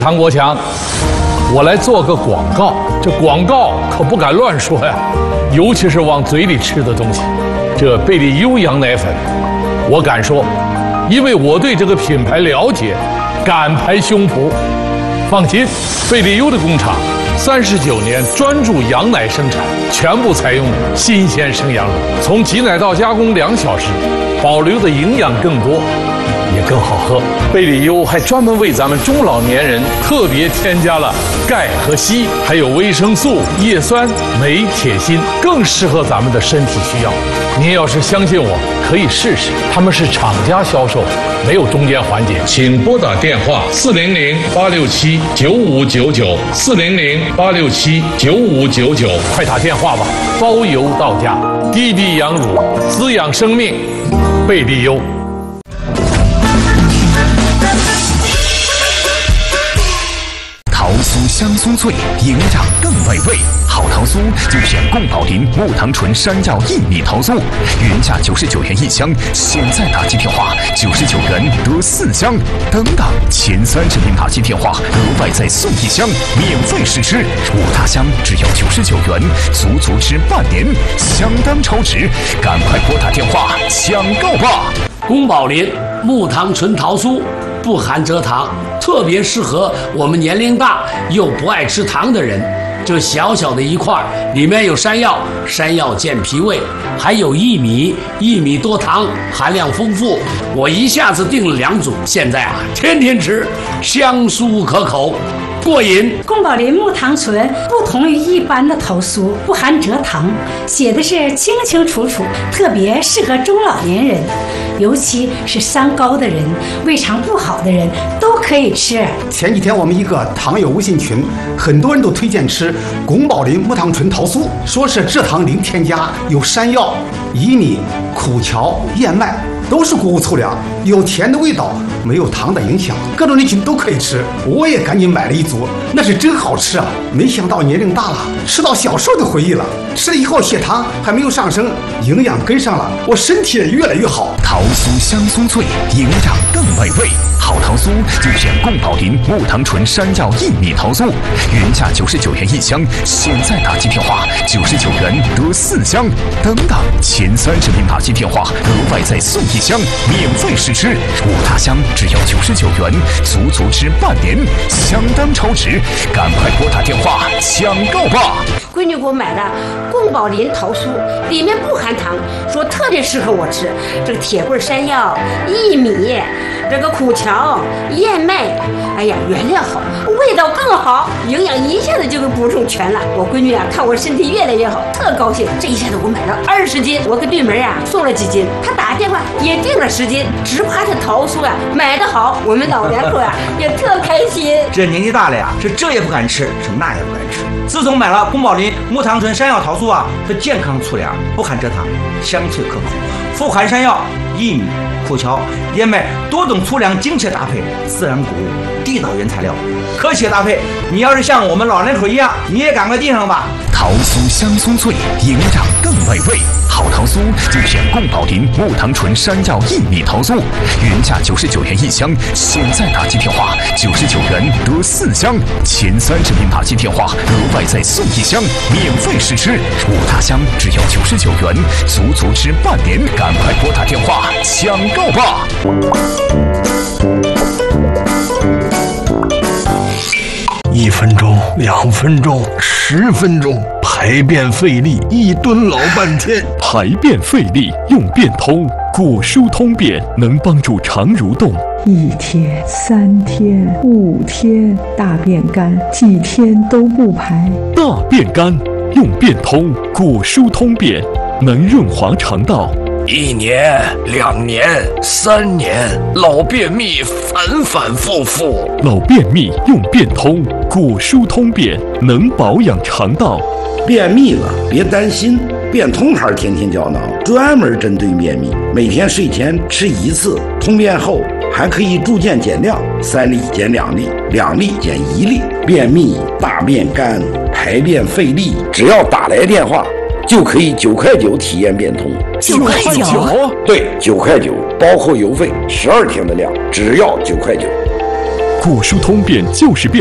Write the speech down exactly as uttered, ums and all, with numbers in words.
唐国强，我来做个广告，这广告可不敢乱说呀，尤其是往嘴里吃的东西。这贝利优羊奶粉，我敢说，因为我对这个品牌了解，敢拍胸脯。放心，贝利优的工厂三十九年专注羊奶生产，全部采用新鲜生羊乳，从挤奶到加工两小时，保留的营养更多。也更好喝。贝利优还专门为咱们中老年人特别添加了钙和硒，还有维生素、叶酸、镁、铁、锌，更适合咱们的身体需要。您要是相信我，可以试试。他们是厂家销售，没有中间环节。请拨打电话四零零八六七九五九九四零零八六七九五九九，快打电话吧，包邮到家。滴滴羊乳，滋养生命，贝利优。 酥香酥脆，营养更美味。好桃酥就选贡宝林木糖醇山药薏米桃酥，原价九十九元一箱，现在打击电话九十九元得四箱。等等，前三十名打击电话额外再送一箱，免费试吃。五大箱只要九十九元，足足吃半年，相当超值。赶快拨打电话抢购吧！ 宫保林木糖醇桃酥不含蔗糖，特别适合我们年龄大又不爱吃糖的人。这小小的一块里面有山药，山药健脾胃，还有薏米，薏米多糖，含量丰富。我一下子订了两组，现在啊天天吃，香酥可口，过瘾。 宫保林木糖醇不同于一般的桃酥，不含蔗糖，写的是清清楚楚，特别适合中老年人，尤其是三高的人、胃肠不好的人都可以吃。 前几天我们一个糖友微信群，很多人都推荐吃宫保林木糖醇桃酥，说是蔗糖零添加，有山药、薏米、苦荞、燕麦，都是谷物粗粮，有甜的味道，没有糖的影响，各种人群都可以吃。我也赶紧买了一组，那是真好吃啊！没想到年龄大了，吃到小时候的回忆了。吃了以后血糖还没有上升，营养跟上了，我身体也越来越好。 桃酥香酥脆，营养更美味。好桃酥就选贡宝林木糖醇山药薏米桃酥，原价九十九元一箱，现在打击电话九十九元得四箱。等等，前三十名打击电话额外再送一箱，免费试吃。五大箱只要九十九元，足足吃半年，相当超值。赶快拨打电话抢购吧！ 闺女给我买的贡宝林桃酥，里面不含糖，说特别适合我吃。这个铁棍山药、薏米，这个苦荞、燕麦，哎呀，原料好，味道更好，营养一下子就给补充全了。我闺女啊，看我身体越来越好，特高兴。这一下子我买了二十斤，我给对门啊送了几斤，她打电话也订了十斤，只怕这桃酥啊买得好，我们老两口啊也特开心。 这年纪大了呀，是这也不敢吃，是那也不敢吃。自从买了宫保林木糖醇山药桃酥啊，是健康粗粮，不含蔗糖，香脆可口，富含山药、薏米、苦荞、燕麦多种粗粮精确搭配，自然谷物，地道原材料，科学搭配。你要是像我们老两口一样，你也赶快订上吧。 桃酥香酥脆，营养更美味。好桃酥就选贡宝林木糖醇山药薏米桃酥，原价九十九元一箱，现在打击电话九十九元得四箱。前三十名打击电话额外再送一箱，免费试吃。五大箱只要九十九元，足足吃半年。赶快拨打电话抢购吧！ 一分钟，两分钟，十分钟，排便费力，一蹲老半天。 排便费力用便通，果蔬通便能帮助肠蠕动。 一天、三天、五天，大便干，几天都不排。 大便干用便通，果蔬通便能润滑肠道。 一年、两年、三年，老便秘反反复复。 老便秘用便通，果蔬通便能保养肠道。 便秘了别担心，便通牌天天胶囊专门针对便秘，每天睡前吃一次，通便后还可以逐渐减量，三粒减两粒，两粒减一粒。便秘、大便干、排便费力，只要打来电话就可以九块九体验便通。 九块九？ 对，九块九，包括邮费，十二天的量，只要九块九。 果蔬通便就是变。